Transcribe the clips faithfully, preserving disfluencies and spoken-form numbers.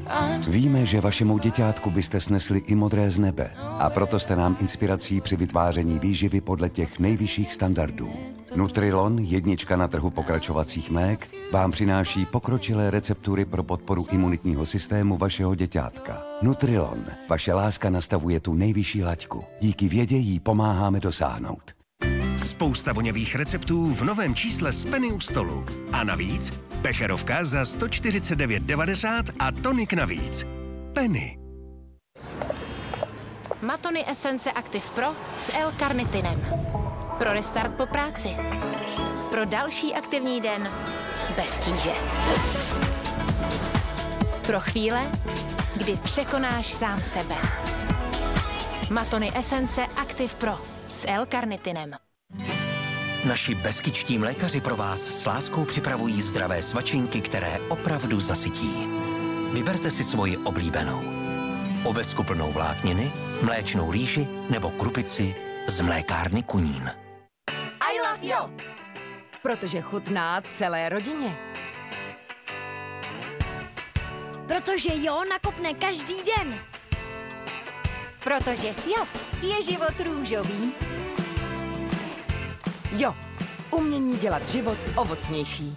Víme, že vašemu děťátku byste snesli i modré z nebe a proto jste nám inspirací při vytváření výživy podle těch nejvyšších standardů. Nutrilon, jednička na trhu pokračovacích mlék, vám přináší pokročilé receptury pro podporu imunitního systému vašeho děťátka. Nutrilon, vaše láska nastavuje tu nejvyšší laťku. Díky vědě jí pomáháme dosáhnout. Spousta voňavých receptů v novém čísle z Penny u stolu. A navíc becherovka za sto čtyřicet devět devadesát a tonik navíc. Penny. Matony Esence Active Pro s L-karnitinem. Pro restart po práci. Pro další aktivní den bez tíže. Pro chvíle, kdy překonáš sám sebe. Matony Esence Active Pro s L-karnitinem. Naši beskičtí mlékaři pro vás s láskou připravují zdravé svačinky, které opravdu zasytí. Vyberte si svoji oblíbenou. Ovesku plnou vlákniny, mléčnou rýži nebo krupici z mlékárny Kunín. I love you! Protože chutná celé rodině. Protože jo nakopne každý den. Protože s jo je život růžový. Jo, umění dělat život ovocnější.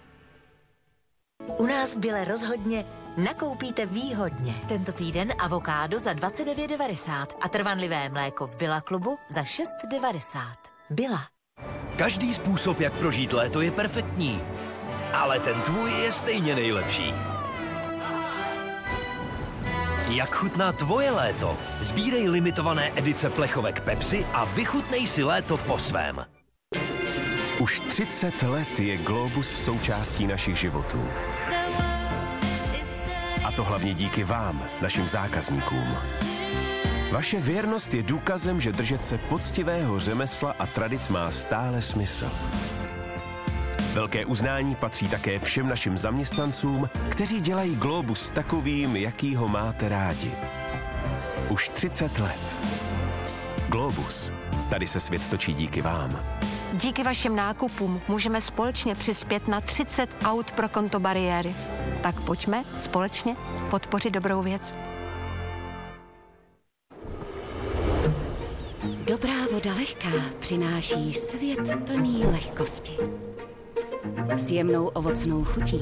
U nás v Bile rozhodně nakoupíte výhodně. Tento týden avokádo za dvacet devět devadesát a trvanlivé mléko v Billa klubu za šest devadesát. Billa. Každý způsob, jak prožít léto, je perfektní. Ale ten tvůj je stejně nejlepší. Jak chutná tvoje léto? Sbírej limitované edice plechovek Pepsi a vychutnej si léto po svém. Už třicet let je Globus součástí našich životů. A to hlavně díky vám, našim zákazníkům. Vaše věrnost je důkazem, že držet se poctivého řemesla a tradic má stále smysl. Velké uznání patří také všem našim zaměstnancům, kteří dělají Globus takovým, jaký ho máte rádi. Už třicet let. Globus. Tady se svět točí díky vám. Díky vašim nákupům můžeme společně přispět na třicet aut pro konto bariéry. Tak pojďme společně podpořit dobrou věc. Dobrá voda lehká přináší svět plný lehkosti. S jemnou ovocnou chutí.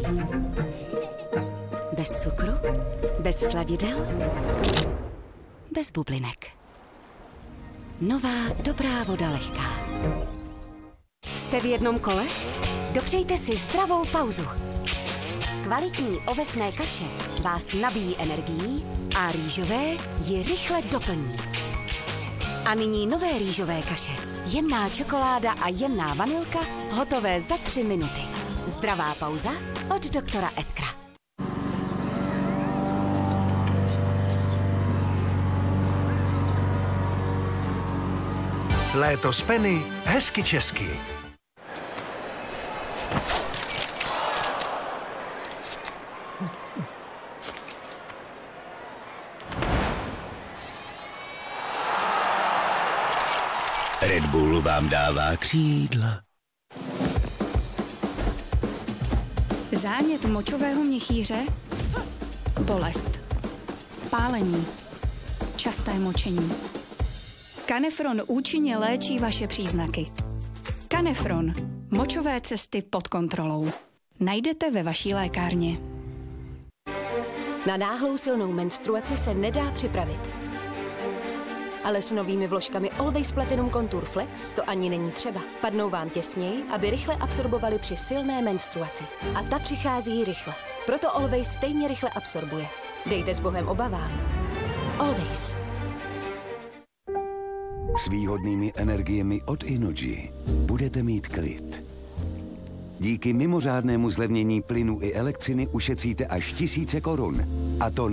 Bez cukru, bez sladidel, bez bublinek. Nová dobrá voda lehká. Jste v jednom kole? Dopřejte si zdravou pauzu. Kvalitní ovesné kaše vás nabíjí energií a rýžové ji rychle doplní. A nyní nové rýžové kaše. Jemná čokoláda a jemná vanilka hotové za tři minuty. Zdravá pauza od doktora Edkra. Léto z Penny hezky česky. Red Bull vám dává křídla. Zánět močového měchýře, bolest, pálení, časté močení. Canefron účinně léčí vaše příznaky. Canefron. Močové cesty pod kontrolou. Najdete ve vaší lékárně. Na náhlou silnou menstruaci se nedá připravit. Ale s novými vložkami Always Platinum Contour Flex to ani není třeba. Padnou vám těsněji, aby rychle absorbovali při silné menstruaci. A ta přichází rychle. Proto Always stejně rychle absorbuje. Dejte s Bohem obavám. Always. S výhodnými energiemi od Innogy budete mít klid. Díky mimořádnému zlevnění plynu i elektřiny ušetříte až tisíce korun. A to